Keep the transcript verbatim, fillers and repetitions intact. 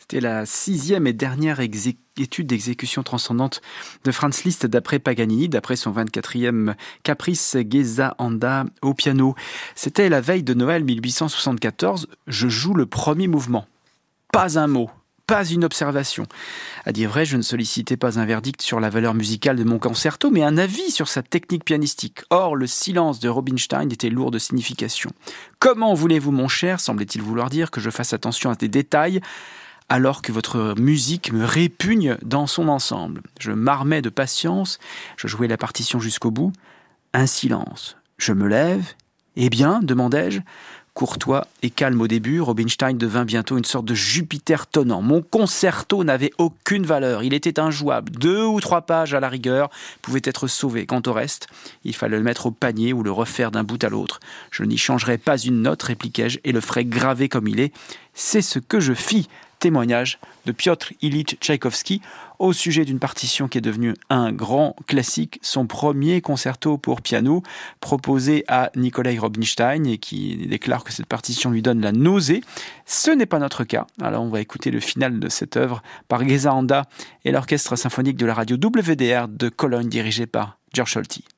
C'était la sixième et dernière exé- étude d'exécution transcendante de Franz Liszt d'après Paganini, d'après son vingt-quatrième Caprice Ghezanda au piano. C'était la veille de Noël mille huit cent soixante-quatorze. Je joue le premier mouvement. Pas un mot. Pas une observation. À dire vrai, je ne sollicitais pas un verdict sur la valeur musicale de mon concerto, mais un avis sur sa technique pianistique. Or, le silence de Rubinstein était lourd de signification. Comment voulez-vous, mon cher, semblait-il vouloir dire, que je fasse attention à des détails, alors que votre musique me répugne dans son ensemble? Je m'armais de patience, je jouais la partition jusqu'au bout. Un silence. Je me lève. Eh bien, demandai-je. Courtois et calme au début, Rubinstein devint bientôt une sorte de Jupiter tonnant. Mon concerto n'avait aucune valeur, il était injouable. Deux ou trois pages à la rigueur pouvaient être sauvées. Quant au reste, il fallait le mettre au panier ou le refaire d'un bout à l'autre. Je n'y changerai pas une note, répliquai-je, et le ferai graver comme il est. C'est ce que je fis. Témoignage de Piotr Ilyich Tchaïkovski au sujet d'une partition qui est devenue un grand classique, son premier concerto pour piano proposé à Nikolai Rubinstein et qui déclare que cette partition lui donne la nausée. Ce n'est pas notre cas. Alors on va écouter le final de cette œuvre par Ghezanda et l'orchestre symphonique de la radio W D R de Cologne dirigé par Georg Solti.